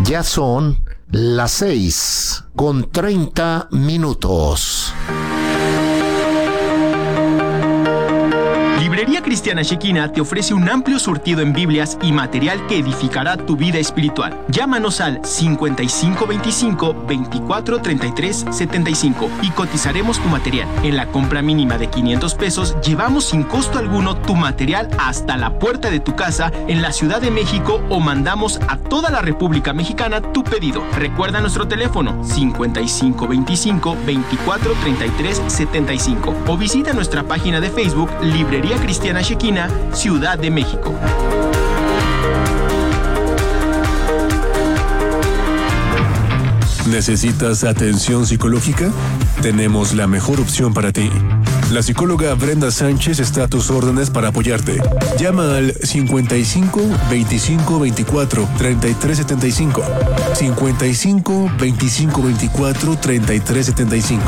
Ya son las 6:30. Librería Cristiana Shekina te ofrece un amplio surtido en Biblias y material que edificará tu vida espiritual. Llámanos al 5525-2433-75 y cotizaremos tu material. En la compra mínima de 500 pesos, llevamos sin costo alguno tu material hasta la puerta de tu casa en la Ciudad de México o mandamos a toda la República Mexicana tu pedido. Recuerda nuestro teléfono 5525-2433-75 o visita nuestra página de Facebook Librería Cristiana Shekina, Ciudad de México. ¿Necesitas atención psicológica? Tenemos la mejor opción para ti. La psicóloga Brenda Sánchez está a tus órdenes para apoyarte. Llama al 55 25 24 33 75. 55 25 24 33 75.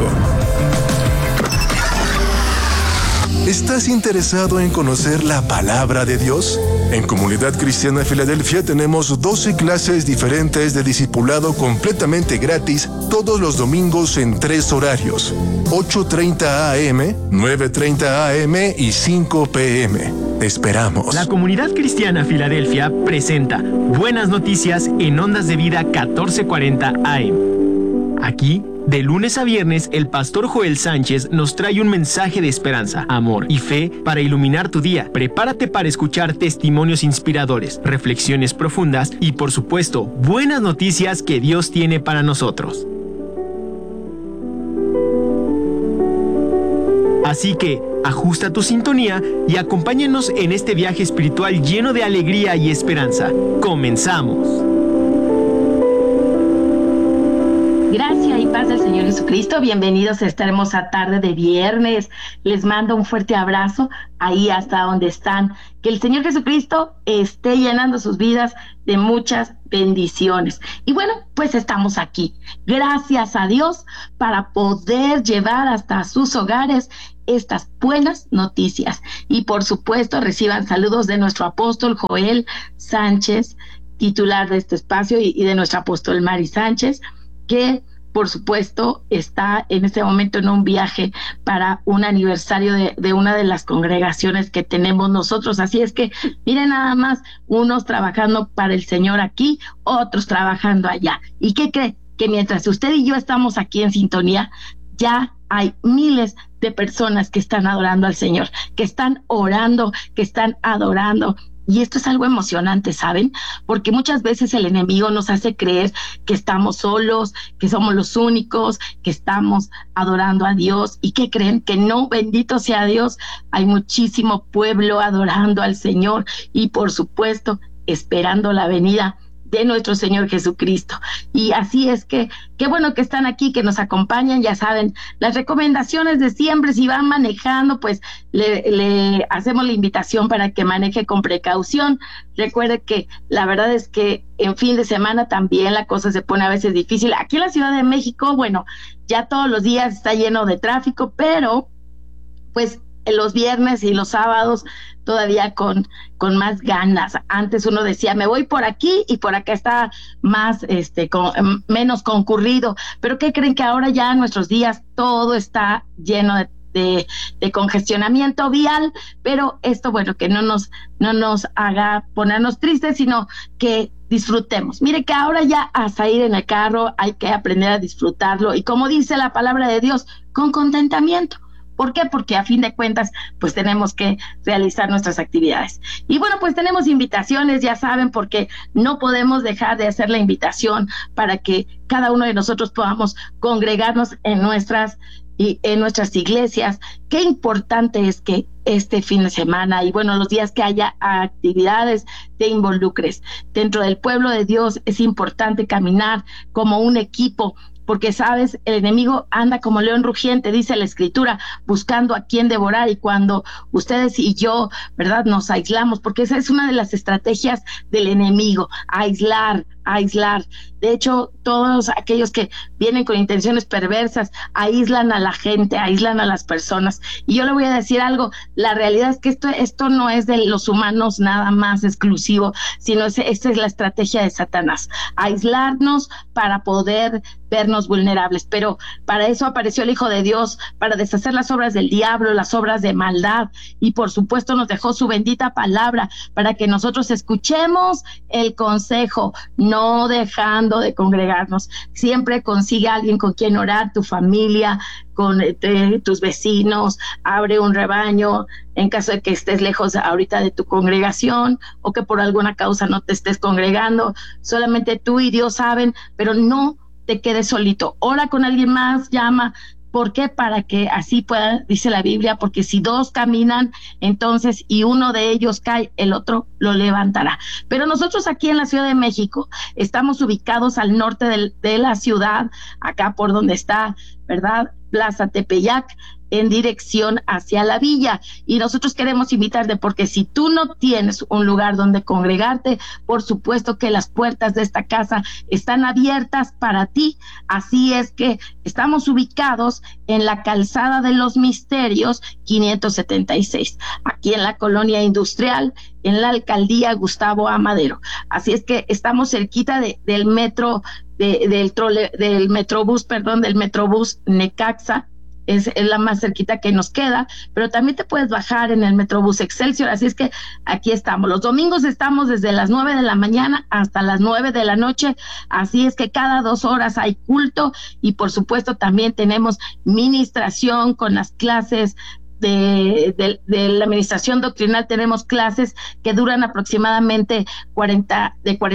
¿Estás interesado en conocer la palabra de Dios? En Comunidad Cristiana Filadelfia tenemos 12 clases diferentes de discipulado completamente gratis todos los domingos en 3 horarios: 8:30 a.m., 9:30 a.m. y 5 p.m. Te esperamos. La Comunidad Cristiana Filadelfia presenta Buenas Noticias en Ondas de Vida 1440 AM. Aquí, de lunes a viernes, el pastor Joel Sánchez nos trae un mensaje de esperanza, amor y fe para iluminar tu día. Prepárate para escuchar testimonios inspiradores, reflexiones profundas y, por supuesto, buenas noticias que Dios tiene para nosotros. Así que, ajusta tu sintonía y acompáñanos en este viaje espiritual lleno de alegría y esperanza. ¡Comenzamos! Gracia y paz del Señor Jesucristo. Bienvenidos a esta hermosa tarde de viernes. Les mando un fuerte abrazo ahí hasta donde están. Que el Señor Jesucristo esté llenando sus vidas de muchas bendiciones. Y bueno, pues estamos aquí. Gracias a Dios para poder llevar hasta sus hogares estas buenas noticias. Y por supuesto, reciban saludos de nuestro apóstol Joel Sánchez, titular de este espacio, y de nuestra apóstol Mari Sánchez, que por supuesto está en este momento en un viaje para un aniversario de una de las congregaciones que tenemos nosotros. Así es que miren nada más, unos trabajando para el Señor aquí, otros trabajando allá. ¿Y qué cree? Que mientras usted y yo estamos aquí en sintonía, ya hay miles de personas que están adorando al Señor, que están orando, que están adorando. Y esto es algo emocionante, ¿saben? Porque muchas veces el enemigo nos hace creer que estamos solos, que somos los únicos, que estamos adorando a Dios. ¿Y qué creen? Que no, bendito sea Dios, hay muchísimo pueblo adorando al Señor y, por supuesto, esperando la venida de nuestro Señor Jesucristo. Y así es que, qué bueno que están aquí, que nos acompañan. Ya saben, las recomendaciones de siempre: si van manejando, pues le hacemos la invitación para que maneje con precaución. Recuerde que la verdad es que en fin de semana también la cosa se pone a veces difícil. Aquí en la Ciudad de México, bueno, ya todos los días está lleno de tráfico, pero pues los viernes y los sábados todavía con más ganas. Antes uno decía, me voy por aquí y por acá está más, menos concurrido. Pero ¿qué creen? Que ahora ya en nuestros días todo está lleno de congestionamiento vial, pero esto, bueno, que no nos haga ponernos tristes, sino que disfrutemos. Mire que ahora ya hasta ir en el carro hay que aprender a disfrutarlo, y como dice la palabra de Dios, con contentamiento. ¿Por qué? Porque a fin de cuentas, pues tenemos que realizar nuestras actividades. Y bueno, pues tenemos invitaciones, ya saben, porque no podemos dejar de hacer la invitación para que cada uno de nosotros podamos congregarnos en nuestras iglesias. Qué importante es que este fin de semana y bueno, los días que haya actividades, te involucres. Dentro del pueblo de Dios es importante caminar como un equipo, porque sabes, el enemigo anda como león rugiente, dice la Escritura, buscando a quien devorar. Y cuando ustedes y yo, ¿verdad?, nos aislamos, porque esa es una de las estrategias del enemigo, aislar aislar. De hecho, todos aquellos que vienen con intenciones perversas aíslan a la gente, aíslan a las personas. Y yo le voy a decir algo, la realidad es que esto no es de los humanos nada más exclusivo, sino esta es la estrategia de Satanás, aislarnos para poder vernos vulnerables. Pero para eso apareció el Hijo de Dios, para deshacer las obras del diablo, las obras de maldad, y por supuesto nos dejó su bendita palabra para que nosotros escuchemos el consejo, no dejando de congregarnos. Siempre consigue a alguien con quien orar, tu familia, con tus vecinos, abre un rebaño en caso de que estés lejos ahorita de tu congregación o que por alguna causa no te estés congregando. Solamente tú y Dios saben, pero no te quedes solito. Ora con alguien más, llama. ¿Por qué? Para que así pueda, dice la Biblia, porque si dos caminan, entonces, y uno de ellos cae, el otro lo levantará. Pero nosotros aquí en la Ciudad de México estamos ubicados al norte de la ciudad, acá por donde está, ¿verdad?, Plaza Tepeyac, en dirección hacia la villa, y nosotros queremos invitarte porque si tú no tienes un lugar donde congregarte, por supuesto que las puertas de esta casa están abiertas para ti. Así es que estamos ubicados en la Calzada de los Misterios 576, aquí en la Colonia Industrial, en la Alcaldía Gustavo A. Madero. Así es que estamos cerquita del metro, del Metrobús Necaxa. Es la más cerquita que nos queda, pero también te puedes bajar en el Metrobús Excelsior, así es que aquí estamos. Los domingos estamos desde las 9 de la mañana hasta las 9 de la noche, así es que cada 2 horas hay culto, y por supuesto también tenemos ministración con las clases de la administración doctrinal. Tenemos clases que duran aproximadamente 40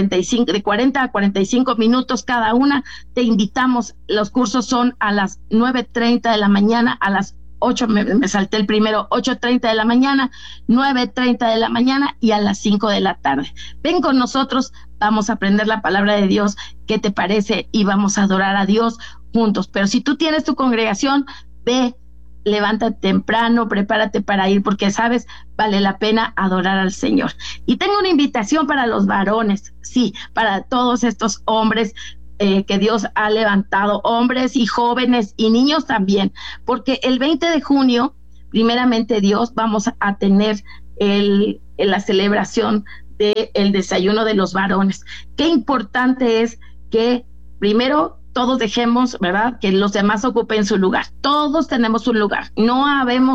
a 45 minutos cada una. Te invitamos, los cursos son a las 9:30 de la mañana, a las 8, me salté el primero, 8:30 de la mañana, 9:30 de la mañana y a las 5 de la tarde. Ven con nosotros, vamos a aprender la palabra de Dios, ¿qué te parece? Y vamos a adorar a Dios juntos. Pero si tú tienes tu congregación, ve, levántate temprano, prepárate para ir, porque sabes, vale la pena adorar al Señor. Y tengo una invitación para los varones, sí, para todos estos hombres que Dios ha levantado, hombres y jóvenes y niños también, porque el 20 de junio, primeramente Dios, vamos a tener la celebración del desayuno de los varones. Qué importante es que primero todos dejemos, ¿verdad?, que los demás ocupen su lugar. Todos tenemos un lugar. No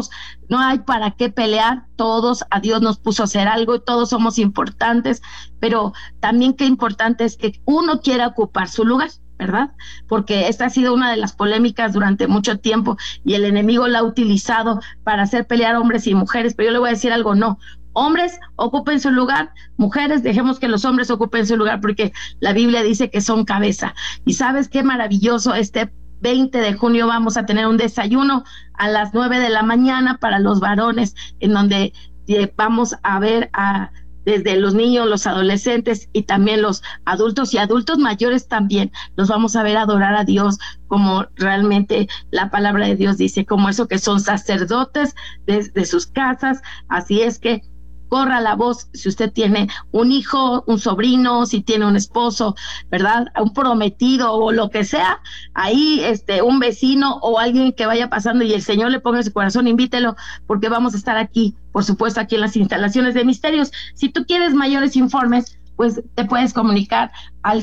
hay para qué pelear. Todos, a Dios nos puso a hacer algo y todos somos importantes, pero también qué importante es que uno quiera ocupar su lugar, ¿verdad? Porque esta ha sido una de las polémicas durante mucho tiempo y el enemigo la ha utilizado para hacer pelear hombres y mujeres, pero yo le voy a decir algo, no. Hombres, ocupen su lugar. Mujeres, dejemos que los hombres ocupen su lugar, porque la Biblia dice que son cabeza. Y ¿sabes qué maravilloso? Este 20 de junio vamos a tener un desayuno a las 9 de la mañana para los varones, en donde vamos a ver desde los niños, los adolescentes y también los adultos y adultos mayores también. Los vamos a ver adorar a Dios como realmente la palabra de Dios dice, como eso que son sacerdotes de sus casas. Así es que corra la voz, si usted tiene un hijo, un sobrino, si tiene un esposo, ¿verdad?, un prometido o lo que sea, ahí un vecino o alguien que vaya pasando y el Señor le ponga en su corazón, invítelo, porque vamos a estar aquí, por supuesto, aquí en las instalaciones de Misterios. Si tú quieres mayores informes, pues te puedes comunicar al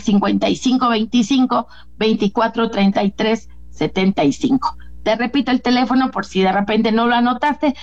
5525-2433-75. Te repito el teléfono por si de repente no lo anotaste,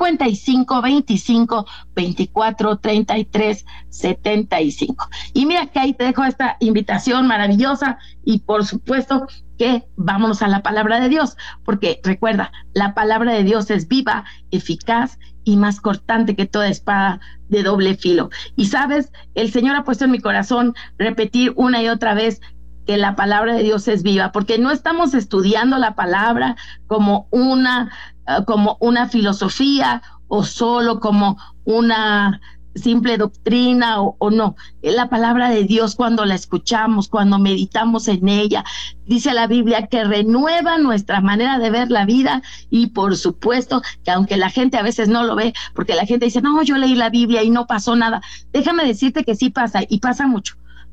5525-2433-75. Y mira que ahí te dejo esta invitación maravillosa y por supuesto que vámonos a la palabra de Dios, porque recuerda, la palabra de Dios es viva, eficaz y más cortante que toda espada de doble filo. Y sabes, el Señor ha puesto en mi corazón repetir una y otra vez que la palabra de Dios es viva, porque no estamos estudiando la palabra como una filosofía o solo como una simple doctrina o no. La palabra de Dios, cuando la escuchamos, cuando meditamos en ella, dice la Biblia que renueva nuestra manera de ver la vida. Y por supuesto que aunque la gente a veces no lo ve, porque la gente dice, no, yo leí la Biblia y no pasó nada, déjame decirte que sí pasa, y pasa mucho.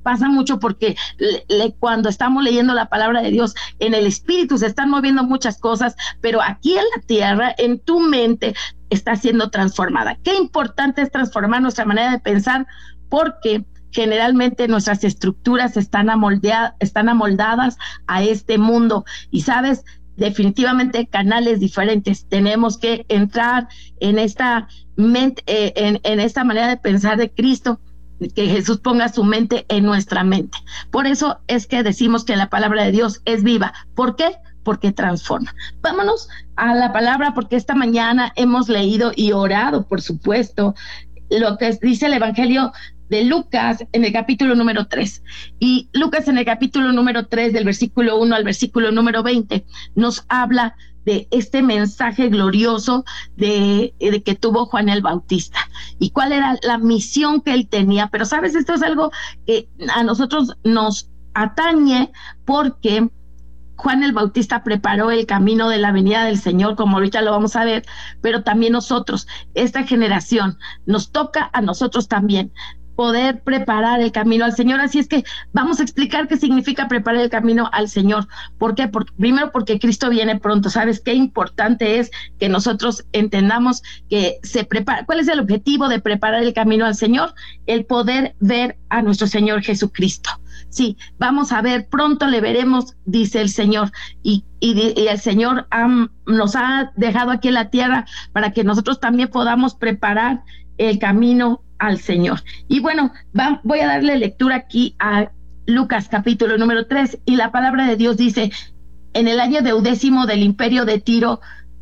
pasa mucho porque cuando estamos leyendo la palabra de Dios, en el espíritu se están moviendo muchas cosas, pero aquí en la tierra, en tu mente, está siendo transformada. Qué importante es transformar nuestra manera de pensar, porque generalmente nuestras estructuras están amoldadas a este mundo. Y sabes, definitivamente canales diferentes. Tenemos que entrar en esta mente, en esta manera de pensar de Cristo, que Jesús ponga su mente en nuestra mente. Por eso es que decimos que la palabra de Dios es viva. ¿Por qué? Porque transforma. Vámonos a la palabra, porque esta mañana hemos leído y orado, por supuesto, lo que dice el Evangelio de Lucas en el capítulo número 3. Y Lucas en el capítulo número 3, del versículo 1 al versículo número 20, nos habla de este mensaje glorioso de que tuvo Juan el Bautista y cuál era la misión que él tenía. Pero sabes, esto es algo que a nosotros nos atañe, porque Juan el Bautista preparó el camino de la venida del Señor, como ahorita lo vamos a ver, pero también nosotros, esta generación, nos toca a nosotros también poder preparar el camino al Señor. Así es que vamos a explicar qué significa preparar el camino al Señor. ¿Por qué? Primero, porque Cristo viene pronto. ¿Sabes qué importante es que nosotros entendamos que se prepara? ¿Cuál es el objetivo de preparar el camino al Señor? El poder ver a nuestro Señor Jesucristo. Sí, vamos a ver, pronto le veremos, dice el Señor, y el Señor nos ha dejado aquí en la tierra para que nosotros también podamos preparar el camino al Señor. Y bueno, voy a darle lectura aquí a Lucas capítulo número 3, y la palabra de Dios dice: en el año 10º del imperio de Tiro,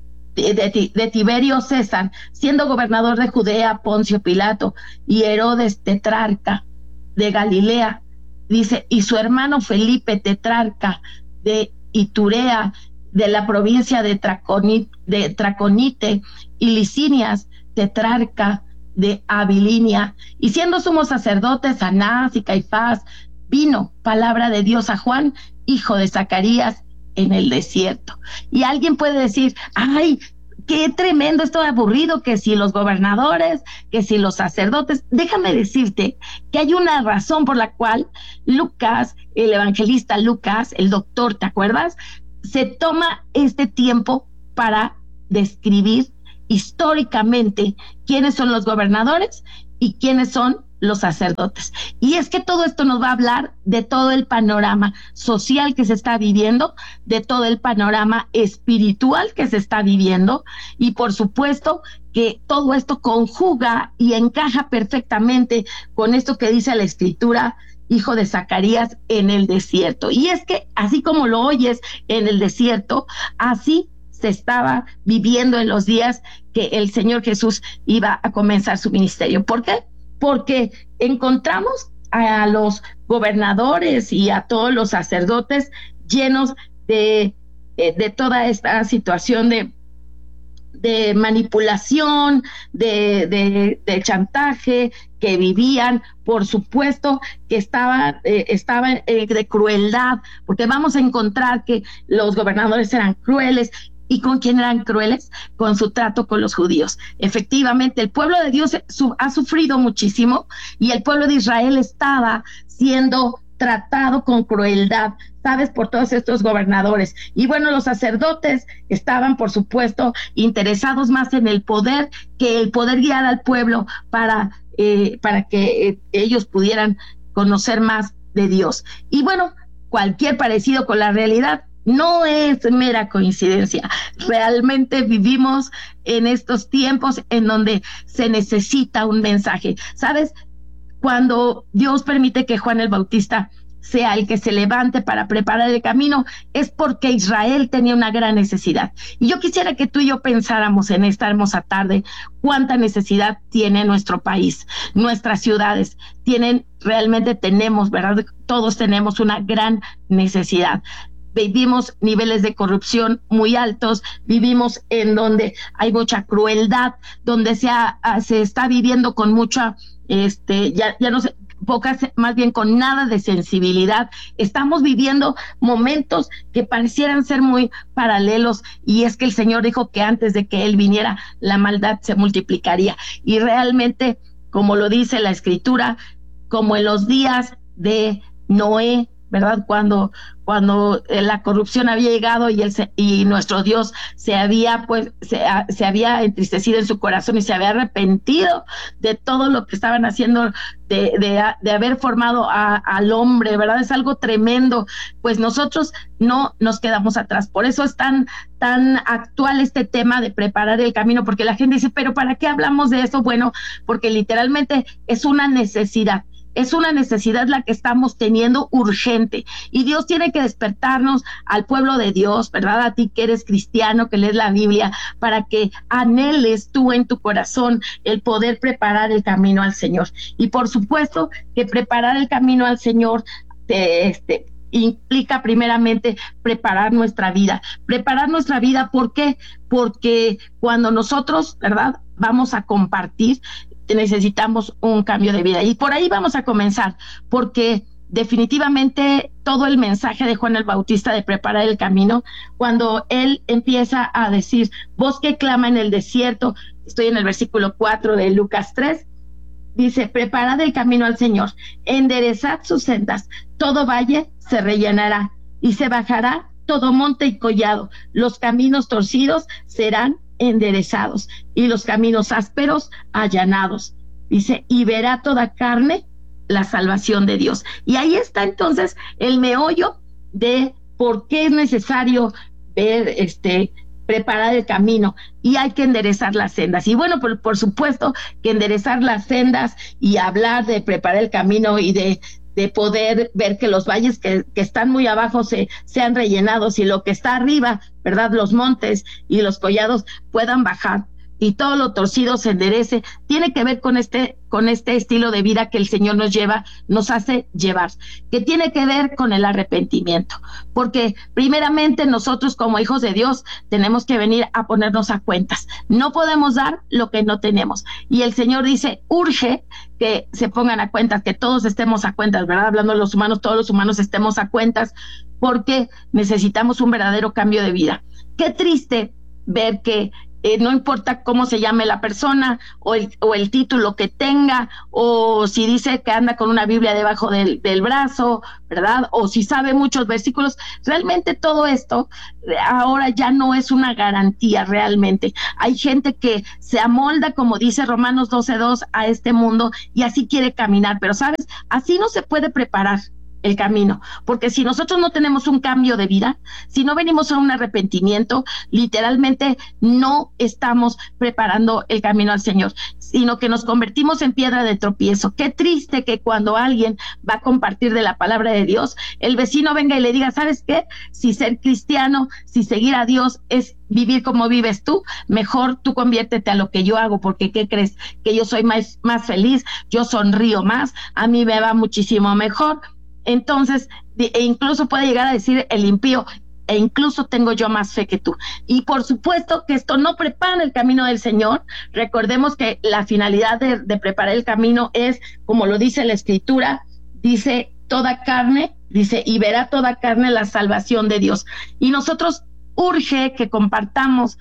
de Tiberio César, siendo gobernador de Judea Poncio Pilato y Herodes tetrarca de Galilea, dice, y su hermano Felipe tetrarca de Iturea, de la provincia de Traconite, y Licinias tetrarca de Abilinia, y siendo sumos sacerdotes Anás y Caifás, vino palabra de Dios a Juan, hijo de Zacarías, en el desierto. Y alguien puede decir: ay, qué tremendo, esto aburrido, que si los gobernadores, que si los sacerdotes. Déjame decirte que hay una razón por la cual Lucas, el evangelista Lucas, el doctor, ¿te acuerdas?, se toma este tiempo para describir históricamente quiénes son los gobernadores y quiénes son los sacerdotes. Y es que todo esto nos va a hablar de todo el panorama social que se está viviendo, de todo el panorama espiritual que se está viviendo, y por supuesto que todo esto conjuga y encaja perfectamente con esto que dice la Escritura: hijo de Zacarías en el desierto. Y es que así como lo oyes, en el desierto, así se estaba viviendo en los días que el Señor Jesús iba a comenzar su ministerio. ¿Por qué? Porque encontramos a los gobernadores y a todos los sacerdotes llenos de toda esta situación de manipulación, de chantaje, que vivían, por supuesto, que estaban de crueldad, porque vamos a encontrar que los gobernadores eran crueles. ¿Y con quién eran crueles? Con su trato con los judíos. Efectivamente, el pueblo de Dios ha sufrido muchísimo, y el pueblo de Israel estaba siendo tratado con crueldad, ¿sabes?, por todos estos gobernadores. Y bueno, los sacerdotes estaban, por supuesto, interesados más en el poder, que el poder guiar al pueblo para que ellos pudieran conocer más de Dios. Y bueno, cualquier parecido con la realidad no es mera coincidencia. Realmente vivimos en estos tiempos en donde se necesita un mensaje. ¿Sabes? Cuando Dios permite que Juan el Bautista sea el que se levante para preparar el camino, es porque Israel tenía una gran necesidad. Y yo quisiera que tú y yo pensáramos en esta hermosa tarde cuánta necesidad tiene nuestro país, nuestras ciudades. Realmente tenemos, ¿verdad? Todos tenemos una gran necesidad. Vivimos niveles de corrupción muy altos, vivimos en donde hay mucha crueldad, donde se está viviendo con mucha, ya no sé, pocas, más bien con nada de sensibilidad. Estamos viviendo momentos que parecieran ser muy paralelos, y es que el Señor dijo que antes de que Él viniera, la maldad se multiplicaría. Y realmente, como lo dice la Escritura, como en los días de Noé, ¿verdad? Cuando la corrupción había llegado y nuestro Dios se había entristecido en su corazón y se había arrepentido de todo lo que estaban haciendo, de haber formado al hombre, ¿verdad? Es algo tremendo. Pues nosotros no nos quedamos atrás. Por eso es tan actual este tema de preparar el camino, porque la gente dice, pero ¿para qué hablamos de eso? Bueno, porque literalmente es una necesidad. Es una necesidad la que estamos teniendo urgente, y Dios tiene que despertarnos al pueblo de Dios, ¿verdad? A ti que eres cristiano, que lees la Biblia, para que anheles tú en tu corazón el poder preparar el camino al Señor. Y por supuesto que preparar el camino al Señor implica primeramente preparar nuestra vida. Preparar nuestra vida, ¿por qué? Porque cuando nosotros, ¿verdad?, vamos a compartir, necesitamos un cambio de vida. Y por ahí vamos a comenzar, porque definitivamente todo el mensaje de Juan el Bautista de preparar el camino, cuando él empieza a decir, voz que clama en el desierto, estoy en el versículo 4 de Lucas 3, dice, preparad el camino al Señor, enderezad sus sendas, todo valle se rellenará y se bajará todo monte y collado, los caminos torcidos serán enderezados y los caminos ásperos allanados. Dice, y verá toda carne la salvación de Dios. Y ahí está entonces el meollo de por qué es necesario ver, preparar el camino, y hay que enderezar las sendas. Y bueno, por supuesto que enderezar las sendas y hablar de preparar el camino y de poder ver que los valles que están muy abajo sean rellenados, y lo que está arriba, ¿verdad?, los montes y los collados puedan bajar y todo lo torcido se enderece, tiene que ver con este estilo de vida que el Señor nos hace llevar, que tiene que ver con el arrepentimiento, porque primeramente nosotros como hijos de Dios tenemos que venir a ponernos a cuentas. No podemos dar lo que no tenemos, y el Señor dice, urge que se pongan a cuentas, que todos estemos a cuentas, ¿verdad? Hablando de los humanos, todos los humanos estemos a cuentas, porque necesitamos un verdadero cambio de vida. Qué triste ver que no importa cómo se llame la persona o el título que tenga, o si dice que anda con una Biblia debajo del brazo, ¿verdad? O si sabe muchos versículos, realmente todo esto ahora ya no es una garantía realmente. Hay gente que se amolda, como dice Romanos 12:2, a este mundo y así quiere caminar, pero ¿sabes? Así no se puede preparar el camino, porque si nosotros no tenemos un cambio de vida, si no venimos a un arrepentimiento, literalmente no estamos preparando el camino al Señor, sino que nos convertimos en piedra de tropiezo. Qué triste que cuando alguien va a compartir de la palabra de Dios, el vecino venga y le diga, ¿sabes qué? Si ser cristiano, si seguir a Dios es vivir como vives tú, mejor tú conviértete a lo que yo hago, porque ¿qué crees? Que yo soy más feliz, yo sonrío más, a mí me va muchísimo mejor. Entonces, incluso puede llegar a decir el impío, e incluso tengo yo más fe que tú. Y por supuesto que esto no prepara el camino del Señor. Recordemos que la finalidad de preparar el camino es, como lo dice la Escritura, dice toda carne, dice, y verá toda carne la salvación de Dios. Y nosotros urge que compartamos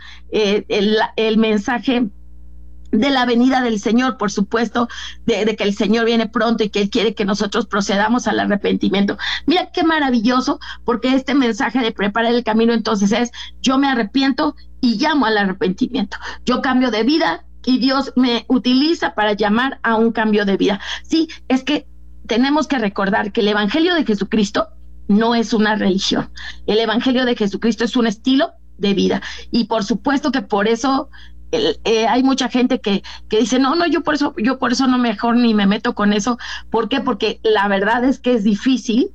el mensaje de la venida del Señor, por supuesto, de que el Señor viene pronto y que Él quiere que nosotros procedamos al arrepentimiento. Mira qué maravilloso, porque este mensaje de preparar el camino entonces es, yo me arrepiento y llamo al arrepentimiento. Yo cambio de vida y Dios me utiliza para llamar a un cambio de vida. Sí, es que tenemos que recordar que el Evangelio de Jesucristo no es una religión. El Evangelio de Jesucristo es un estilo de vida. Y por supuesto que por eso hay mucha gente que dice, no, yo por eso no, mejor ni me meto con eso. ¿Por qué? Porque la verdad es que es difícil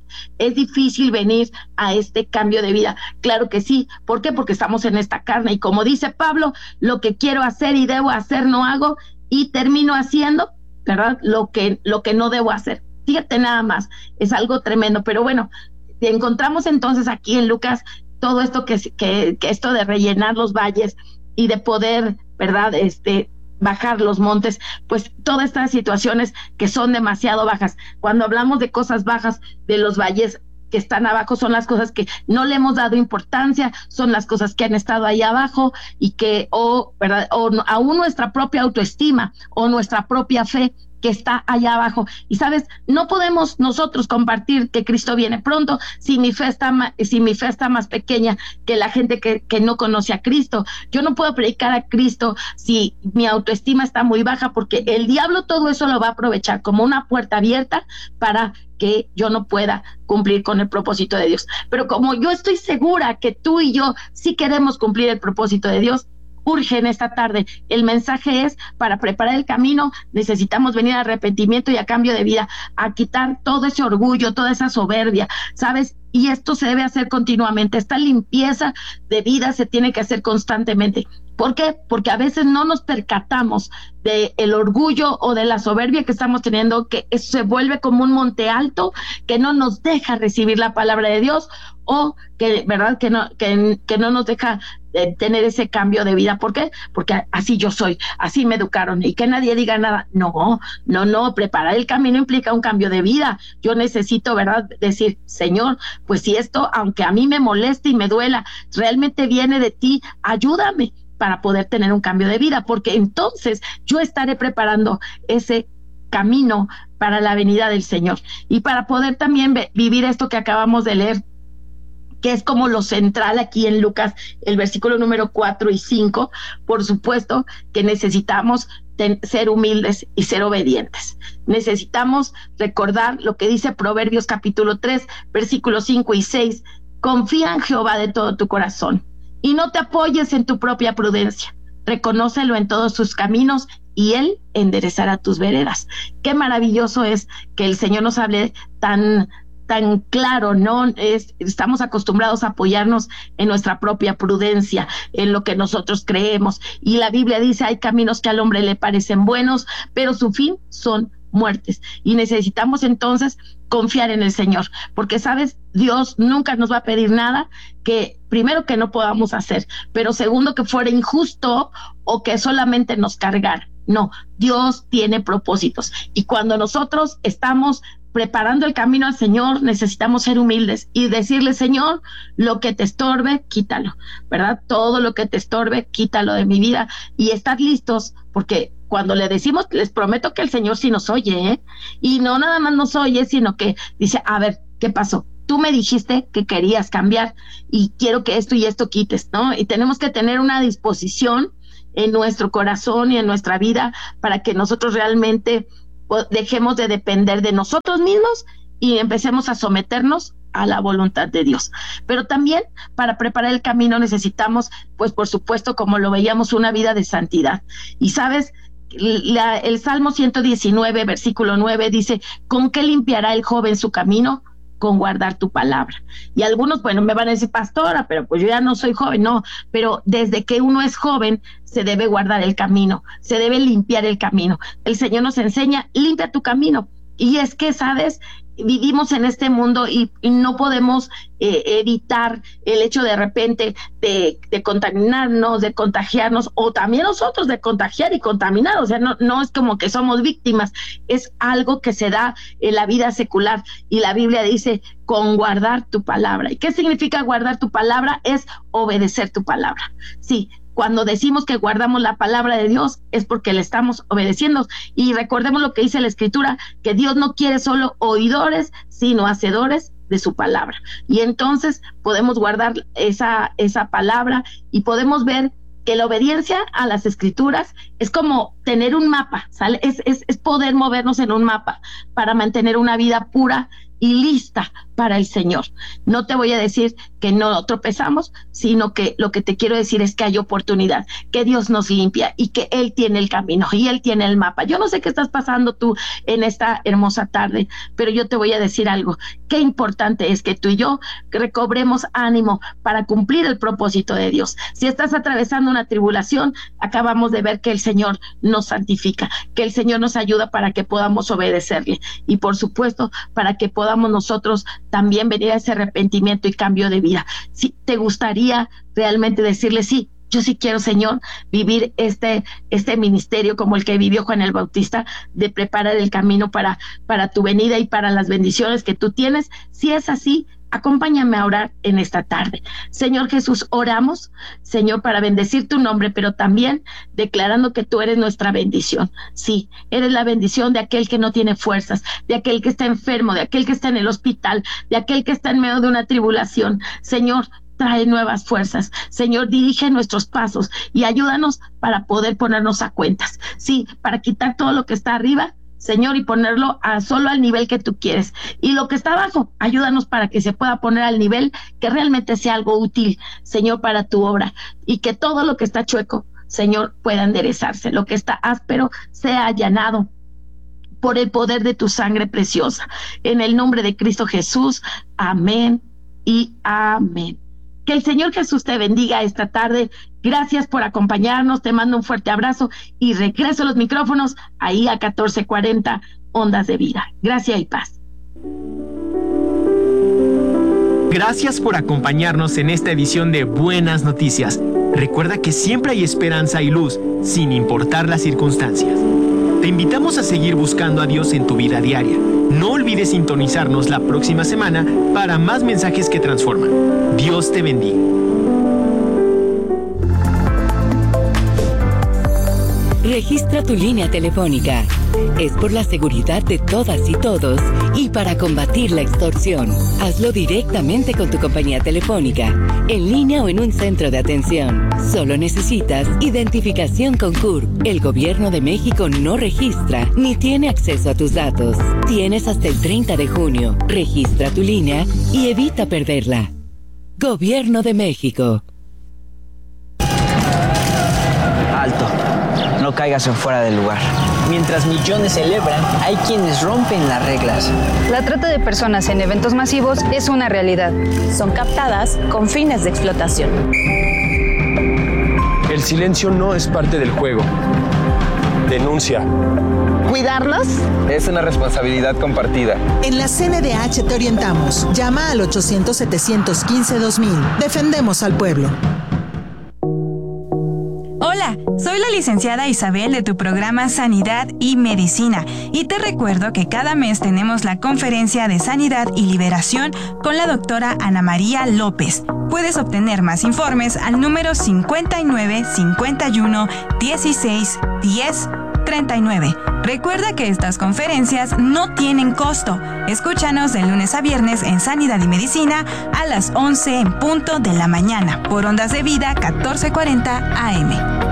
venir a este cambio de vida. Claro que sí. ¿Por qué? Porque estamos en esta carne, y como dice Pablo, lo que quiero hacer y debo hacer no hago, y termino haciendo, ¿verdad?, lo que no debo hacer. Fíjate nada más, es algo tremendo. Pero bueno, encontramos entonces aquí en Lucas todo esto que esto de rellenar los valles y de poder, ¿verdad?, bajar los montes, pues todas estas situaciones que son demasiado bajas. Cuando hablamos de cosas bajas, de los valles que están abajo, son las cosas que no le hemos dado importancia, son las cosas que han estado ahí abajo y que, ¿verdad?, o aún nuestra propia autoestima o nuestra propia fe que está allá abajo. Y sabes, no podemos nosotros compartir que Cristo viene pronto si mi fe está más pequeña que la gente que no conoce a Cristo. Yo no puedo predicar a Cristo si mi autoestima está muy baja, porque el diablo todo eso lo va a aprovechar como una puerta abierta para que yo no pueda cumplir con el propósito de Dios. Pero como yo estoy segura que tú y yo sí queremos cumplir el propósito de Dios, urge en esta tarde. El mensaje es: para preparar el camino necesitamos venir a arrepentimiento y a cambio de vida, a quitar todo ese orgullo, toda esa soberbia, ¿sabes? Y esto se debe hacer continuamente. Esta limpieza de vida se tiene que hacer constantemente. ¿Por qué? Porque a veces no nos percatamos del orgullo o de la soberbia que estamos teniendo, que eso se vuelve como un monte alto que no nos deja recibir la palabra de Dios, o que, ¿verdad?, que no nos deja tener ese cambio de vida. ¿Por qué? Porque así yo soy, así me educaron, y que nadie diga nada. No, preparar el camino implica un cambio de vida. Yo necesito, ¿verdad?, decir: Señor, pues si esto, aunque a mí me moleste y me duela, realmente viene de ti, ayúdame para poder tener un cambio de vida, porque entonces yo estaré preparando ese camino para la venida del Señor, y para poder también vivir esto que acabamos de leer, que es como lo central aquí en Lucas, el versículo número 4 y 5, por supuesto que necesitamos ser humildes y ser obedientes. Necesitamos recordar lo que dice Proverbios capítulo 3, versículos 5 y 6, confía en Jehová de todo tu corazón, y no te apoyes en tu propia prudencia, reconócelo en todos sus caminos, y Él enderezará tus veredas. Qué maravilloso es que el Señor nos hable tan claro, ¿no? Estamos acostumbrados a apoyarnos en nuestra propia prudencia, en lo que nosotros creemos, y la Biblia dice: hay caminos que al hombre le parecen buenos, pero su fin son muertes. Y necesitamos entonces confiar en el Señor, porque, ¿sabes?, Dios nunca nos va a pedir nada que, primero, que no podamos hacer, pero segundo, que fuera injusto o que solamente nos cargara. No, Dios tiene propósitos, y cuando nosotros estamos preparando el camino al Señor, necesitamos ser humildes y decirle: Señor, lo que te estorbe, quítalo, ¿verdad? Todo lo que te estorbe, quítalo de mi vida, y estar listos, porque cuando le decimos, les prometo que el Señor sí nos oye, ¿eh? Y no nada más nos oye, sino que dice: a ver, ¿qué pasó? Tú me dijiste que querías cambiar y quiero que esto y esto quites, ¿no? Y tenemos que tener una disposición en nuestro corazón y en nuestra vida para que nosotros realmente dejemos de depender de nosotros mismos y empecemos a someternos a la voluntad de Dios. Pero también, para preparar el camino, necesitamos, pues por supuesto, como lo veíamos, una vida de santidad. Y sabes, el Salmo 119, versículo 9 dice: ¿con qué limpiará el joven su camino? Con guardar tu palabra. Y algunos, bueno, me van a decir: pastora, pero pues yo ya no soy joven. No, pero desde que uno es joven se debe guardar el camino, se debe limpiar el camino. El Señor nos enseña: limpia tu camino. Y es que, ¿sabes?, vivimos en este mundo y no podemos evitar el hecho de repente de contaminarnos, de contagiarnos, o también nosotros de contagiar y contaminar. O sea, no es como que somos víctimas, es algo que se da en la vida secular, y la Biblia dice: con guardar tu palabra. ¿Y qué significa guardar tu palabra? Es obedecer tu palabra. Sí, cuando decimos que guardamos la palabra de Dios es porque le estamos obedeciendo. Y recordemos lo que dice la Escritura, que Dios no quiere solo oidores, sino hacedores de su palabra. Y entonces podemos guardar esa palabra, y podemos ver que la obediencia a las Escrituras es como tener un mapa, ¿sale? Es poder movernos en un mapa para mantener una vida pura y lista para el Señor. No te voy a decir que no tropezamos, sino que lo que te quiero decir es que hay oportunidad, que Dios nos limpia y que Él tiene el camino y Él tiene el mapa. Yo no sé qué estás pasando tú en esta hermosa tarde, pero yo te voy a decir algo: qué importante es que tú y yo recobremos ánimo para cumplir el propósito de Dios. Si estás atravesando una tribulación, acabamos de ver que el Señor nos santifica, que el Señor nos ayuda para que podamos obedecerle, y por supuesto para que podamos nosotros también venir a ese arrepentimiento y cambio de vida. Si te gustaría realmente decirle: sí, yo sí quiero, Señor, vivir este ministerio como el que vivió Juan el Bautista, de preparar el camino para tu venida y para las bendiciones que tú tienes. Si es así, acompáñame a orar en esta tarde. Señor Jesús, oramos, Señor, para bendecir tu nombre, pero también declarando que tú eres nuestra bendición. Sí, eres la bendición de aquel que no tiene fuerzas, de aquel que está enfermo, de aquel que está en el hospital, de aquel que está en medio de una tribulación. Señor, trae nuevas fuerzas. Señor, dirige nuestros pasos y ayúdanos para poder ponernos a cuentas. Sí, para quitar todo lo que está arriba, Señor, y ponerlo solo al nivel que tú quieres. Y lo que está abajo, ayúdanos para que se pueda poner al nivel que realmente sea algo útil, Señor, para tu obra. Y que todo lo que está chueco, Señor, pueda enderezarse. Lo que está áspero sea allanado por el poder de tu sangre preciosa. En el nombre de Cristo Jesús, amén y amén. Que el Señor Jesús te bendiga esta tarde. Gracias por acompañarnos. Te mando un fuerte abrazo y regreso los micrófonos ahí a 1440 Ondas de Vida. Gracias y paz. Gracias por acompañarnos en esta edición de Buenas Noticias. Recuerda que siempre hay esperanza y luz, sin importar las circunstancias. Te invitamos a seguir buscando a Dios en tu vida diaria. No olvides sintonizarnos la próxima semana para más mensajes que transforman. Dios te bendiga. Registra tu línea telefónica. Es por la seguridad de todas y todos y para combatir la extorsión. Hazlo directamente con tu compañía telefónica, en línea o en un centro de atención. Solo necesitas identificación con CURP. El Gobierno de México no registra ni tiene acceso a tus datos. Tienes hasta el 30 de junio. Registra tu línea y evita perderla. Gobierno de México. Alto. No caigas en fuera del lugar. Mientras millones celebran, hay quienes rompen las reglas. La trata de personas en eventos masivos es una realidad. Son captadas con fines de explotación. El silencio no es parte del juego. Denuncia. ¿Cuidarlos? Es una responsabilidad compartida. En la CNDH te orientamos. Llama al 800-715-2000. Defendemos al pueblo. Hola, soy la licenciada Isabel de tu programa Sanidad y Medicina y te recuerdo que cada mes tenemos la conferencia de Sanidad y Liberación con la doctora Ana María López. Puedes obtener más informes al número 59 51 16 10 39. Recuerda que estas conferencias no tienen costo. Escúchanos de lunes a viernes en Sanidad y Medicina a las 11 en punto de la mañana por Ondas de Vida 1440 AM.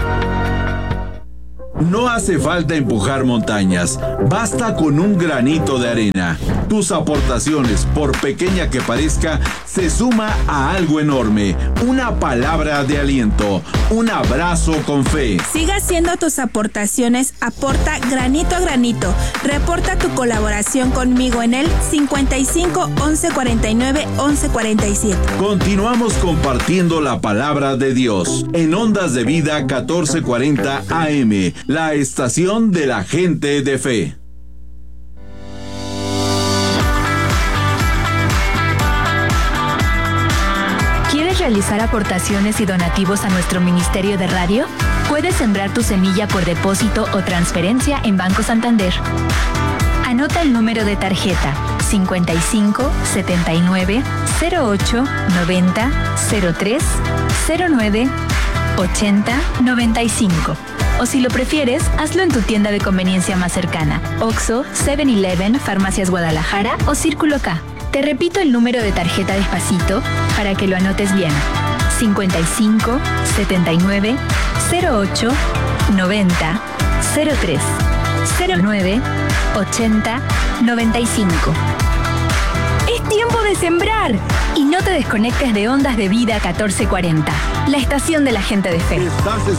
No hace falta empujar montañas, basta con un granito de arena. Tus aportaciones, por pequeña que parezca, se suma a algo enorme. Una palabra de aliento, un abrazo con fe. Siga haciendo tus aportaciones, aporta granito a granito. Reporta tu colaboración conmigo en el 55 11 49 11 47. Continuamos compartiendo la palabra de Dios en Ondas de Vida 1440 AM. La estación de la gente de fe. ¿Quieres realizar aportaciones y donativos a nuestro ministerio de radio? Puedes sembrar tu semilla por depósito o transferencia en Banco Santander. Anota el número de tarjeta 55 79 08 90 03 09 80 95. O si lo prefieres, hazlo en tu tienda de conveniencia más cercana, Oxxo, 7-Eleven, Farmacias Guadalajara o Círculo K. Te repito el número de tarjeta despacito para que lo anotes bien. 55 79 08 90 03 09 80 95. ¡Es tiempo de sembrar! Y no te desconectes de Ondas de Vida 1440, la estación de la gente de fe. Estás